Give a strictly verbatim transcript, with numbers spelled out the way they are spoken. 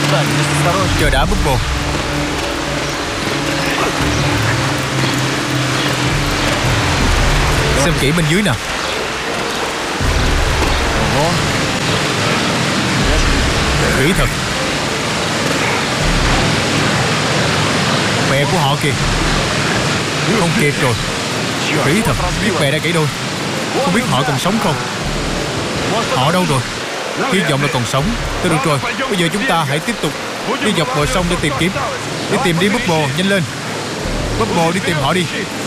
Chờ đã Bubble. Xem kỹ bên dưới nè. Khỉ thật. Bè của họ kìa. Không kịp rồi. Khỉ thật. Chiếc bè đã gãy đôi. Không biết họ còn sống không. Họ đâu rồi? Hy vọng là còn sống. Thôi được rồi, bây giờ chúng ta hãy tiếp tục đi dọc bờ sông để tìm kiếm. Đi tìm đi Bubble, nhanh lên. Bubble đi tìm họ đi.